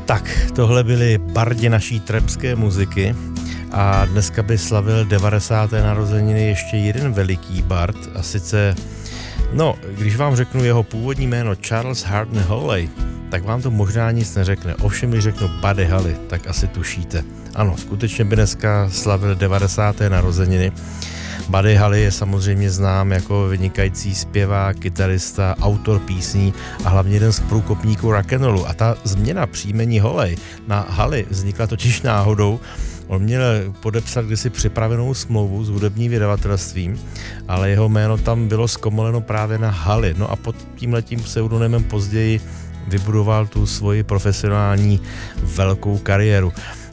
Tak, tohle byly bardi naší trapské muziky a dneska by slavil 90. narozeniny ještě jeden veliký bard a sice, když vám řeknu jeho původní jméno Charles Hardin Holly, tak vám to možná nic neřekne. Ovšem, když řeknu Buddy Holly, tak asi tušíte. Ano, skutečně by dneska slavil 90. narozeniny. Buddy Holly je samozřejmě znám jako vynikající zpěvák, kytarista, autor písní a hlavně jeden z průkopníků rock'n'rollu. A ta změna příjmení Holly na Holly vznikla totiž náhodou. On měl podepsat kdysi připravenou smlouvu s hudebním vydavatelstvím, ale jeho jméno tam bylo zkomoleno právě na Holly. No a pod tímhletím pseudonymem později vybudoval tu svoji profesionální velkou kariéru.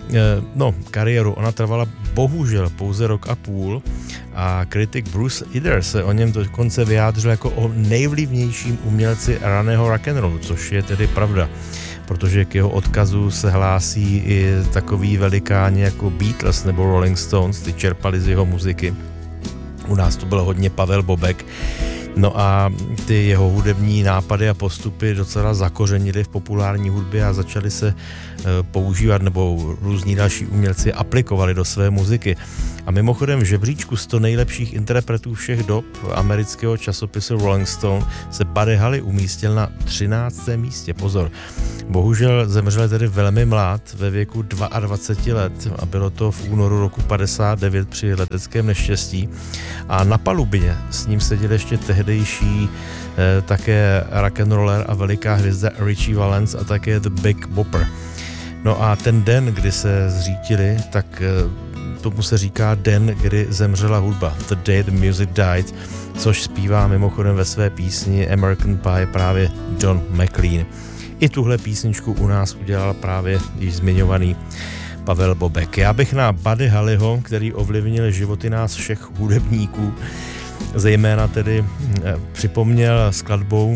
Ona trvala bohužel pouze rok a půl a kritik Bruce Eder se o něm dokonce vyjádřil jako o nejvlivnějším umělci raného rock'n'rollu, což je tedy pravda, protože k jeho odkazu se hlásí i takový velikáni jako Beatles nebo Rolling Stones, ty čerpali z jeho muziky. U nás to byl hodně Pavel Bobek. No a ty jeho hudební nápady a postupy docela zakořenily v populární hudbě a začaly se používat, nebo různí další umělci aplikovali do své muziky. A mimochodem v žebříčku 100 nejlepších interpretů všech dob amerického časopisu Rolling Stone se Buddy Holly umístil na 13. místě. Pozor. Bohužel zemřel tedy velmi mlád, ve věku 22 let a bylo to v únoru roku 59 při leteckém neštěstí. A na palubě s ním seděl ještě tehdejší také rock'n'roller a veliká hvězda Richie Valens a také The Big Bopper. No a ten den, kdy se zřítili, tak tomu se říká den, kdy zemřela hudba, The Day the Music Died, což zpívá mimochodem ve své písni American Pie právě John McLean. I tuhle písničku u nás udělal právě již zmiňovaný Pavel Bobek. Já bych na Buddy Hollyho, který ovlivnil životy nás všech hudebníků, zejména tedy připomněl skladbou,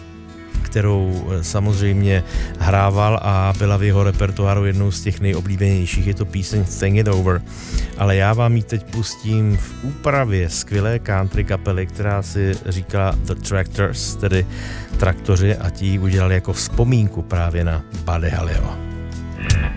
kterou samozřejmě hrával a byla v jeho repertoáru jednou z těch nejoblíbenějších. Je to píseň Think It Over, ale já vám ji teď pustím v úpravě skvělé country kapely, která si říkala The Tractors, tedy Traktoři, a ti ji udělali jako vzpomínku právě na Buddy Hollyho.